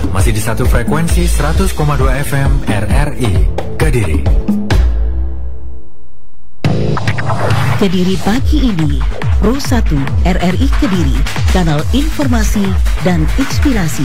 Masih di satu frekuensi 100,2 FM RRI Kediri. Kediri pagi ini, Pro 1 RRI Kediri, kanal informasi dan inspirasi.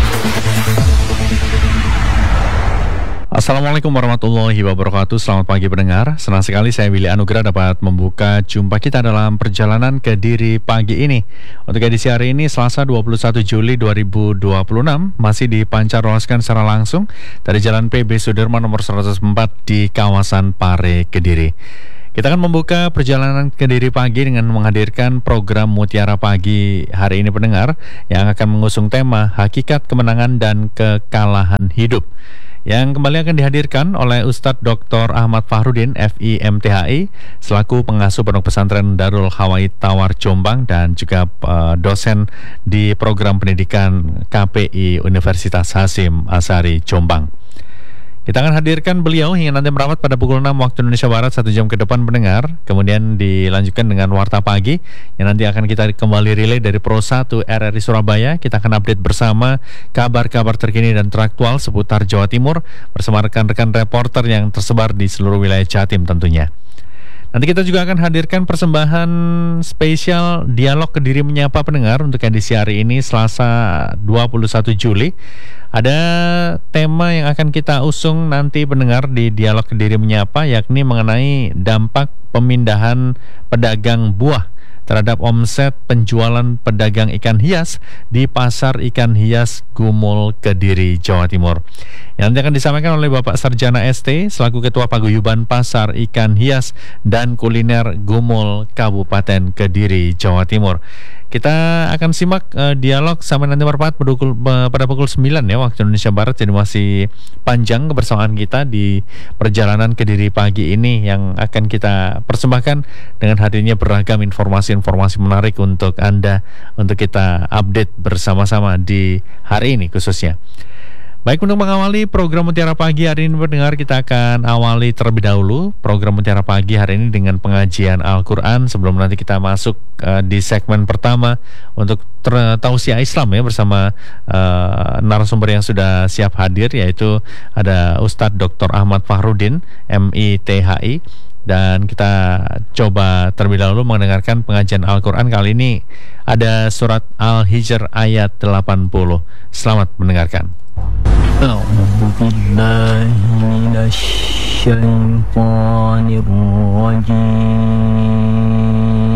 Assalamualaikum warahmatullahi wabarakatuh. Selamat pagi pendengar. Senang sekali saya Willy Anugrah dapat membuka jumpa kita dalam perjalanan Kediri pagi ini. Untuk edisi hari ini Selasa 21 Juli 2026 masih dipancarluaskan secara langsung dari Jalan PB Sudirman nomor 104 di kawasan Pare, Kediri. Kita akan membuka perjalanan Kediri pagi dengan menghadirkan program Mutiara Pagi hari ini pendengar yang akan mengusung tema Hakikat Kemenangan dan Kekalahan Hidup, yang kembali akan dihadirkan oleh Ustadz Dr. Ahmad Fahrudin, FIMTHI, selaku pengasuh Pondok Pesantren Darul Hawaii Tawar Jombang dan juga dosen di program pendidikan KPI Universitas Hasyim Asy'ari Jombang. Kita akan hadirkan beliau hingga nanti merapat pada pukul 6 waktu Indonesia Barat, 1 jam ke depan pendengar. Kemudian dilanjutkan dengan Warta Pagi yang nanti akan kita kembali relay dari Pro 1 RRI Surabaya. Kita akan update bersama kabar-kabar terkini dan teraktual seputar Jawa Timur bersama rekan-rekan reporter yang tersebar di seluruh wilayah Jatim tentunya. Nanti kita juga akan hadirkan persembahan spesial Dialog Kediri Menyapa pendengar untuk edisi hari ini Selasa 21 Juli. Ada tema yang akan kita usung nanti pendengar di Dialog Kediri Menyapa, yakni mengenai dampak pemindahan pedagang buah terhadap omset penjualan pedagang ikan hias di Pasar Ikan Hias Gumul, Kediri, Jawa Timur. Yang nanti akan disampaikan oleh Bapak Sarjana ST selaku Ketua Paguyuban Pasar Ikan Hias dan Kuliner Gumul, Kabupaten Kediri, Jawa Timur. Kita akan simak dialog sampai nanti merapat pada pukul 9 ya waktu Indonesia Barat. Jadi masih panjang kebersamaan kita di perjalanan Kediri pagi ini yang akan kita persembahkan dengan hadirnya beragam informasi menarik untuk Anda, untuk kita update bersama-sama di hari ini khususnya. Baik, untuk mengawali program Mutiara Pagi hari ini pendengar, kita akan awali terlebih dahulu program Mutiara Pagi hari ini dengan pengajian Al-Quran sebelum nanti kita masuk di segmen pertama untuk tausiah Islam ya bersama narasumber yang sudah siap hadir, yaitu ada Ustadz Dr. Ahmad Fahrudin, MITHI. Dan kita coba terlebih dahulu mendengarkan pengajian Al-Quran. Kali ini ada surat Al-Hijr ayat 80. Selamat mendengarkan. A'udzu billahi minasy syaithanir rajim.